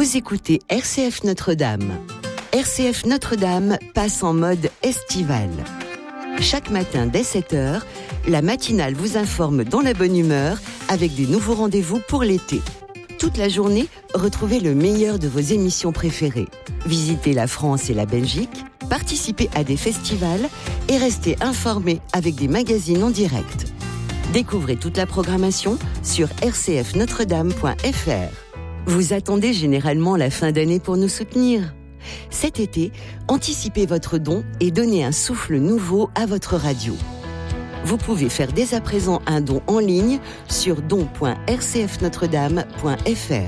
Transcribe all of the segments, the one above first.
Vous écoutez RCF Notre-Dame. RCF Notre-Dame passe en mode estival. Chaque matin dès 7h, la matinale vous informe dans la bonne humeur avec des nouveaux rendez-vous pour l'été. Toute la journée, retrouvez le meilleur de vos émissions préférées. Visitez la France et la Belgique, participez à des festivals et restez informés avec des magazines en direct. Découvrez toute la programmation sur rcfnotredame.fr. Vous attendez généralement la fin d'année pour nous soutenir. Cet été, anticipez votre don et donnez un souffle nouveau à votre radio. Vous pouvez faire dès à présent un don en ligne sur don.rcfnotredame.fr.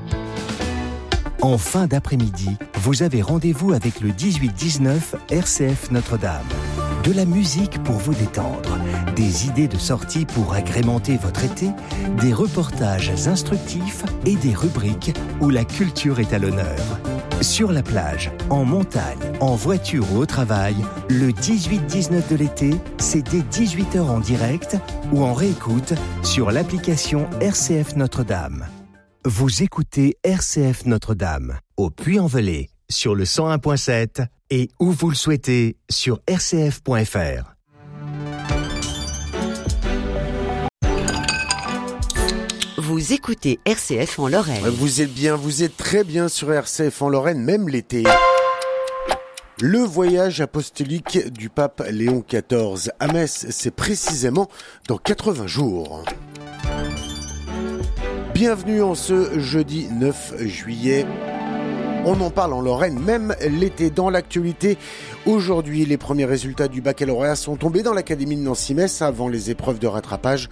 En fin d'après-midi, vous avez rendez-vous avec le 18-19 RCF Notre-Dame. De la musique pour vous détendre, des idées de sortie pour agrémenter votre été, des reportages instructifs et des rubriques où la culture est à l'honneur. Sur la plage, en montagne, en voiture ou au travail, le 18-19 de l'été, c'est dès 18h en direct ou en réécoute sur l'application RCF Notre-Dame. Vous écoutez RCF Notre-Dame au Puy-en-Velay sur le 101.7 et où vous le souhaitez sur rcf.fr. Vous écoutez RCF en Lorraine. Vous êtes très bien sur RCF en Lorraine, même l'été. Le voyage apostolique du pape Léon XIV à Metz, c'est précisément dans 80 jours. Bienvenue en ce jeudi 9 juillet. On en parle en Lorraine, même l'été. Dans l'actualité, aujourd'hui, les premiers résultats du baccalauréat sont tombés dans l'académie de Nancy-Metz avant les épreuves de rattrapage.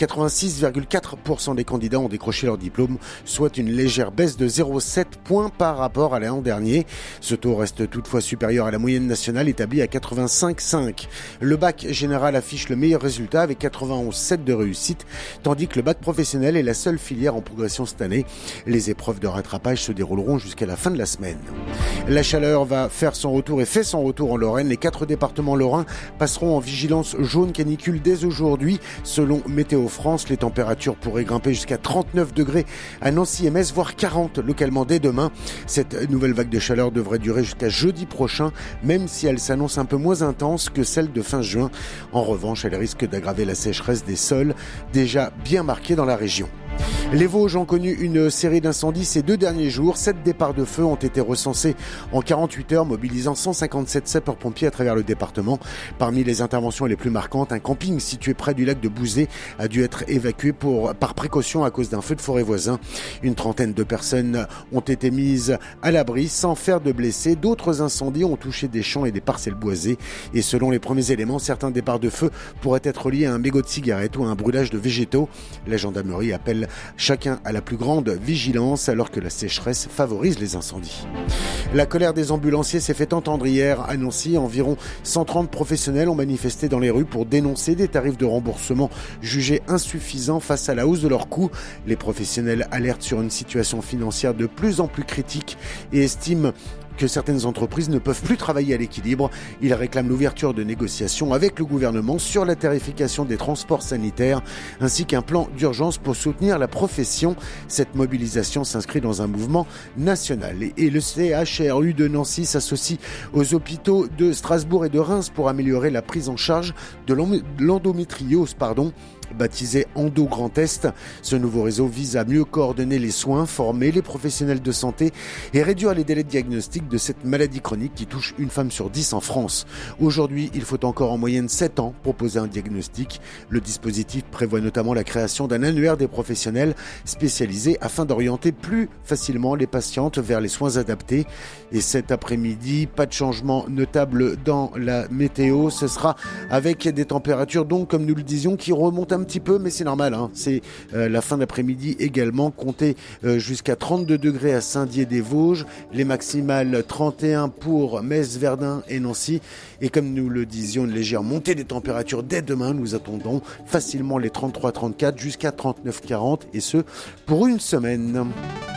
86,4% des candidats ont décroché leur diplôme, soit une légère baisse de 0,7 points par rapport à l'an dernier. Ce taux reste toutefois supérieur à la moyenne nationale établie à 85,5. Le bac général affiche le meilleur résultat avec 91,7 de réussite, tandis que le bac professionnel est la seule filière en progression cette année. Les épreuves de rattrapage se dérouleront jusqu'à la fin de la semaine. La chaleur va faire son retour et fait son retour en Lorraine. Les 4 départements lorrains passeront en vigilance jaune canicule dès aujourd'hui. Selon Météo France, les températures pourraient grimper jusqu'à 39 degrés à Nancy et Metz, voire 40 localement dès demain. Cette nouvelle vague de chaleur devrait durer jusqu'à jeudi prochain, même si elle s'annonce un peu moins intense que celle de fin juin. En revanche, elle risque d'aggraver la sécheresse des sols, déjà bien marquée dans la région. Les Vosges ont connu une série d'incendies ces 2 derniers jours. 7 départs de feu ont été recensés en 48 heures, mobilisant 157 sapeurs-pompiers à travers le département. Parmi les interventions les plus marquantes, un camping situé près du lac de Bouzé a dû être évacué par précaution à cause d'un feu de forêt voisin. Une trentaine de personnes ont été mises à l'abri sans faire de blessés. D'autres incendies ont touché des champs et des parcelles boisées. Et selon les premiers éléments, certains départs de feu pourraient être liés à un mégot de cigarette ou à un brûlage de végétaux. La gendarmerie appelle chacun à la plus grande vigilance alors que la sécheresse favorise les incendies. La colère des ambulanciers s'est fait entendre hier à Nancy. Environ 130 professionnels ont manifesté dans les rues pour dénoncer des tarifs de remboursement jugés insuffisants face à la hausse de leurs coûts. Les professionnels alertent sur une situation financière de plus en plus critique et estiment que certaines entreprises ne peuvent plus travailler à l'équilibre. Ils réclament l'ouverture de négociations avec le gouvernement sur la tarification des transports sanitaires ainsi qu'un plan d'urgence pour soutenir la profession. Cette mobilisation s'inscrit dans un mouvement national. Et le CHRU de Nancy s'associe aux hôpitaux de Strasbourg et de Reims pour améliorer la prise en charge de l'endométriose, baptisé Endo Grand Est. Ce nouveau réseau vise à mieux coordonner les soins, former les professionnels de santé et réduire les délais de diagnostic de cette maladie chronique qui touche une femme sur 10 en France. Aujourd'hui, il faut encore en moyenne 7 ans pour poser un diagnostic. Le dispositif prévoit notamment la création d'un annuaire des professionnels spécialisés afin d'orienter plus facilement les patientes vers les soins adaptés. Et cet après-midi, pas de changement notable dans la météo. Ce sera avec des températures donc, comme nous le disions, qui remontent un petit peu, mais c'est normal, c'est la fin d'après-midi également, comptez jusqu'à 32 degrés à Saint-Dié-des-Vosges, les maximales 31 pour Metz, Verdun et Nancy, et comme nous le disions, une légère montée des températures dès demain. Nous attendons facilement les 33-34 jusqu'à 39-40, et ce pour une semaine.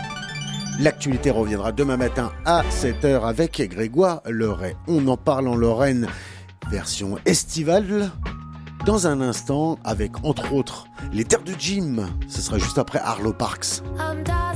L'actualité reviendra demain matin à 7h avec Grégoire Leray. On en parle en Lorraine, version estivale. Dans un instant, avec entre autres les terres de Jim. Ce sera juste après Arlo Parks.